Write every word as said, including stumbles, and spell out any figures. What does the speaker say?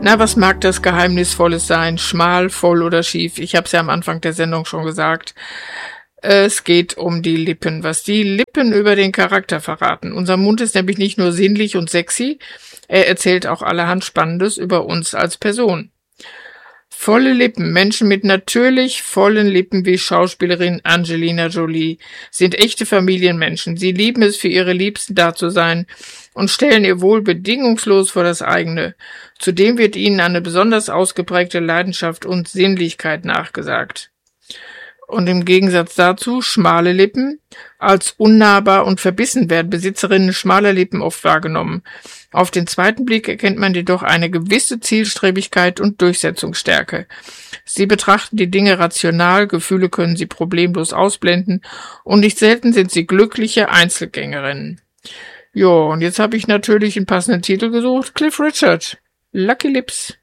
Na, was mag das Geheimnisvolles sein? Schmal, voll oder schief? Ich habe es ja am Anfang der Sendung schon gesagt. Es geht um die Lippen, was die Lippen über den Charakter verraten. Unser Mund ist nämlich nicht nur sinnlich und sexy, er erzählt auch allerhand Spannendes über uns als Person. Volle Lippen, Menschen mit natürlich vollen Lippen wie Schauspielerin Angelina Jolie sind echte Familienmenschen. Sie lieben es, für ihre Liebsten da zu sein und stellen ihr Wohl bedingungslos vor das eigene. Zudem wird ihnen eine besonders ausgeprägte Leidenschaft und Sinnlichkeit nachgesagt. Und im Gegensatz dazu schmale Lippen. Als unnahbar und verbissen werden Besitzerinnen schmaler Lippen oft wahrgenommen. Auf den zweiten Blick erkennt man jedoch eine gewisse Zielstrebigkeit und Durchsetzungsstärke. Sie betrachten die Dinge rational, Gefühle können sie problemlos ausblenden und nicht selten sind sie glückliche Einzelgängerinnen. Jo, und jetzt habe ich natürlich einen passenden Titel gesucht. Cliff Richard, Lucky Lips.